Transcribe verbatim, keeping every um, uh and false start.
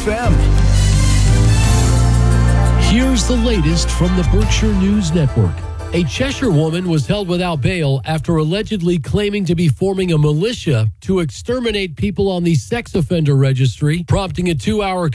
F M. Here's the latest from the Berkshire News Network. A Cheshire woman was held without bail after allegedly claiming to be forming a militia to exterminate people on the sex offender registry, prompting a two-hour